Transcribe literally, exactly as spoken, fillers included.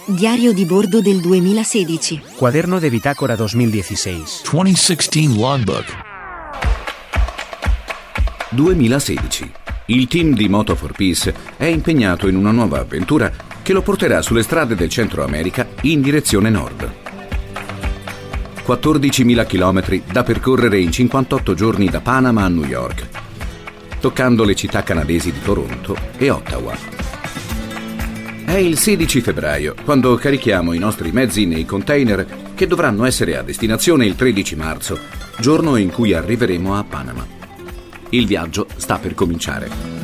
Diario di bordo del duemilasedici. Cuaderno de bitácora duemiladiciassei. duemiladiciassei Logbook. duemilasedici. Il team di Moto for Peace è impegnato in una nuova avventura che lo porterà sulle strade del Centro America in direzione nord. quattordicimila chilometri da percorrere in cinquantotto giorni da Panama a New York, toccando le città canadesi di Toronto e Ottawa. È il sedici febbraio, quando carichiamo i nostri mezzi nei container che dovranno essere a destinazione il tredici marzo, giorno in cui arriveremo a Panama. Il viaggio sta per cominciare.